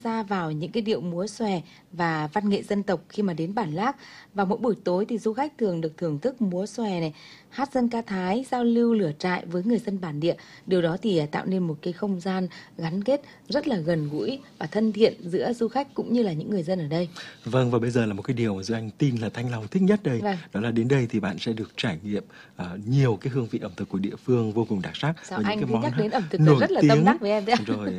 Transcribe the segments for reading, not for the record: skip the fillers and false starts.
ra vào những cái điệu múa xòe và văn nghệ dân tộc khi mà đến Bản Lác. Và mỗi buổi tối thì du khách thường được thưởng thức múa xòe này, hát dân ca Thái, giao lưu lửa trại với người dân bản địa. Điều đó thì tạo nên một cái không gian gắn kết rất là gần gũi và thân thiện giữa du khách cũng như là những người dân ở đây. Vâng, và bây giờ là một cái điều mà Duy Anh tin là Thanh Long thích nhất đây. Vâng. Đó là đến đây thì bạn sẽ được trải nghiệm nhiều cái hương vị ẩm thực của địa phương vô cùng đặc sắc. Sao và anh những cứ cái nhắc món đến ẩm thực là nổi rất là tiếng, tâm đắc với em đấy ạ? rồi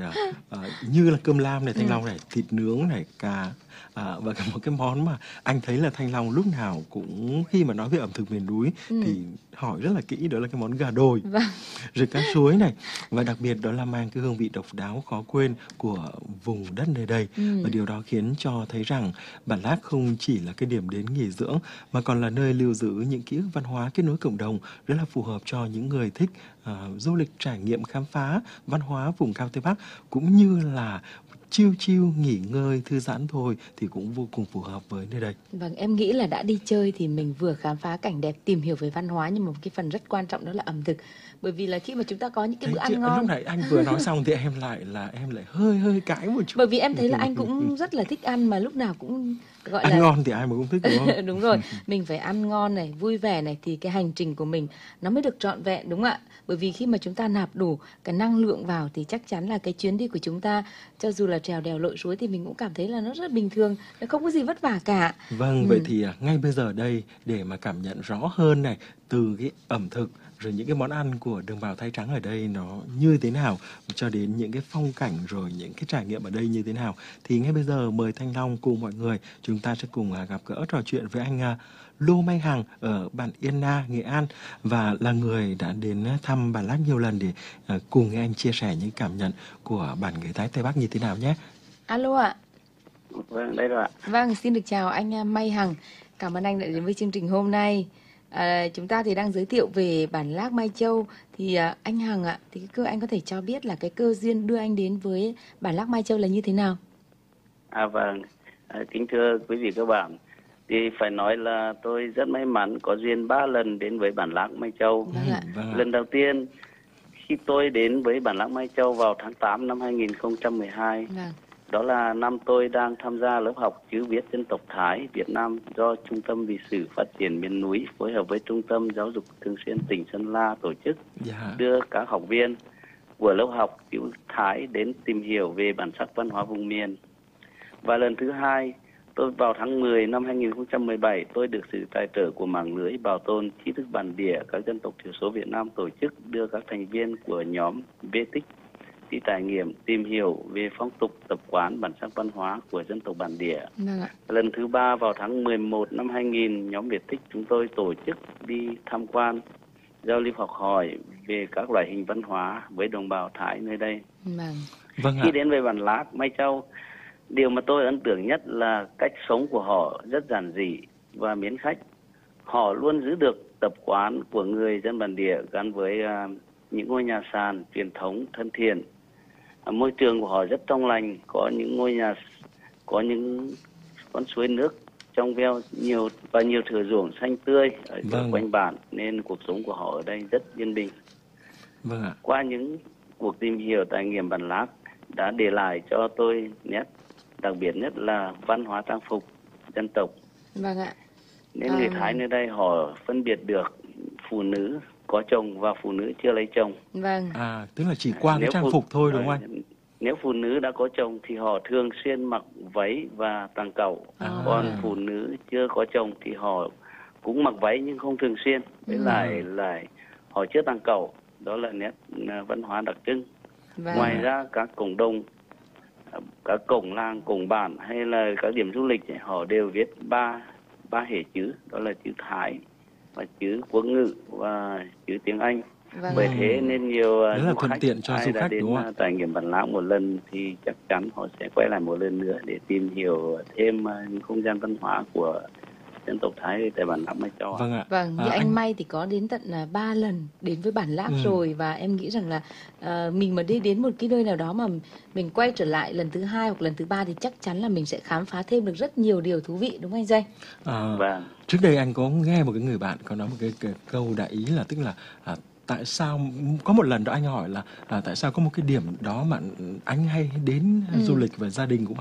như là cơm lam này Thanh Long này, thịt nướng này, cá, và một cái món mà anh thấy là Thanh Long lúc nào cũng khi mà nói về ẩm thực miền núi thì hỏi rất là kỹ, đó là cái món gà đồi, Vâng. rồi cá suối này, và đặc biệt đó là mang cái hương vị độc đáo khó quên của vùng đất nơi đây. Và điều đó khiến cho thấy rằng Bản Lác không chỉ là cái điểm đến nghỉ dưỡng mà còn là nơi lưu giữ những ký ức văn hóa, kết nối cộng đồng, rất là phù hợp cho những người thích du lịch trải nghiệm khám phá văn hóa vùng cao Tây Bắc, cũng như là chill chill nghỉ ngơi thư giãn thôi thì cũng vô cùng phù hợp với nơi đây. Vâng, em nghĩ là đã đi chơi thì mình vừa khám phá cảnh đẹp, tìm hiểu về văn hóa, nhưng mà một cái phần rất quan trọng đó là ẩm thực. Bởi vì là khi mà chúng ta có những cái bữa ăn ngon. Lúc nãy anh vừa nói xong thì em lại hơi cãi một chút. Bởi vì em thấy là anh cũng rất là thích ăn, mà lúc nào cũng gọi ăn là ngon thì ai mà cũng thích, đúng không? đúng rồi, mình phải ăn ngon này, vui vẻ này thì cái hành trình của mình nó mới được trọn vẹn, đúng không ạ? Bởi vì khi mà chúng ta nạp đủ cái năng lượng vào thì chắc chắn là cái chuyến đi của chúng ta, cho dù là trèo đèo lội suối thì mình cũng cảm thấy là nó rất bình thường, nó không có gì vất vả cả. Vâng, vậy thì ngay bây giờ đây, để mà cảm nhận rõ hơn này, từ cái ẩm thực rồi những cái món ăn của đồng bào Thái Trắng ở đây nó như thế nào, cho đến những cái phong cảnh rồi những cái trải nghiệm ở đây như thế nào, thì ngay bây giờ mời Thanh Long cùng mọi người chúng ta sẽ cùng gặp gỡ trò chuyện với anh Lô Mai Hằng ở bản Yên Na, Nghệ An, và là người đã đến thăm Bản Lác nhiều lần để cùng nghe anh chia sẻ những cảm nhận của bản người Thái Tây Bắc như thế nào nhé. Alo ạ. Vâng, đây rồi ạ. Vâng, xin được chào anh Mai Hằng. Cảm ơn anh đã đến với chương trình hôm nay. Chúng ta thì đang giới thiệu về Bản Lác Mai Châu. Thì anh Hằng ạ, thì anh có thể cho biết là cái cơ duyên đưa anh đến với Bản Lác Mai Châu là như thế nào? Vâng, kính thưa quý vị các bạn, thì phải nói là tôi rất may mắn có duyên 3 lần đến với Bản Lác Mai Châu. Vâng ạ. Lần đầu tiên khi tôi đến với Bản Lác Mai Châu vào tháng 8 năm 2012. Vâng. Đó là năm tôi đang tham gia lớp học chữ viết dân tộc Thái Việt Nam do Trung tâm Lịch sử Phát triển miền núi phối hợp với Trung tâm Giáo dục Thường xuyên tỉnh Sơn La tổ chức, đưa các học viên của lớp học chữ Thái đến tìm hiểu về bản sắc văn hóa vùng miền. Và lần thứ hai, tôi vào tháng 10 năm 2017, tôi được sự tài trợ của mạng lưới bảo tồn trí thức bản địa các dân tộc thiểu số Việt Nam tổ chức, đưa các thành viên của nhóm VTIC đi trải nghiệm tìm hiểu về phong tục tập quán bản sắc văn hóa của dân tộc bản địa. Vâng ạ. Lần thứ ba vào tháng 11 năm 2000, nhóm VTIC chúng tôi tổ chức đi tham quan, giao lưu học hỏi về các loại hình văn hóa với đồng bào Thái nơi đây. Vâng. Khi đến với Bản Lác Mai Châu, điều mà tôi ấn tượng nhất là cách sống của họ rất giản dị và mến khách. Họ luôn giữ được tập quán của người dân bản địa gắn với những ngôi nhà sàn truyền thống thân thiện. Môi trường của họ rất trong lành, có những ngôi nhà, có những con suối nước trong veo nhiều và nhiều thửa ruộng xanh tươi ở quanh bản, nên cuộc sống của họ ở đây rất yên bình. Vâng ạ. Qua những cuộc tìm hiểu trải nghiệm Bản Lác đã để lại cho tôi nét đặc biệt nhất là văn hóa trang phục dân tộc. Vâng ạ. Nên người Thái nơi đây họ phân biệt được phụ nữ có chồng và phụ nữ chưa lấy chồng. Vâng. Tức là chỉ qua cái trang phục thôi đúng không anh? Nếu phụ nữ đã có chồng thì họ thường xuyên mặc váy và tàng cẩu. Còn phụ nữ chưa có chồng thì họ cũng mặc váy nhưng không thường xuyên. Với lại họ chưa tàng cẩu. Đó là nét văn hóa đặc trưng. Vâng. Ngoài ra các cộng đồng, các cổng làng, cổng bản hay là các điểm du lịch họ đều viết ba hệ chữ, đó là chữ Thái và chữ quốc ngữ và chữ tiếng Anh. Vâng. Bởi thế nên nhiều du khách ai đã đến trải nghiệm Bản Lác một lần thì chắc chắn họ sẽ quay lại một lần nữa để tìm hiểu thêm những không gian văn hóa của dân tộc Thái tại Bản Lác Mai Châu. Vâng ạ. Vâng, như anh May thì có đến tận 3 lần đến với Bản Lác rồi, và em nghĩ rằng là mình mà đi đến một cái nơi nào đó mà mình quay trở lại lần thứ 2 hoặc lần thứ 3 thì chắc chắn là mình sẽ khám phá thêm được rất nhiều điều thú vị, đúng không anh Doanh? Vâng. Trước đây anh có nghe một cái người bạn có nói một cái câu đại ý là tức là tại sao có một lần đó anh hỏi là tại sao có một cái điểm đó mà anh hay đến du lịch và gia đình cũng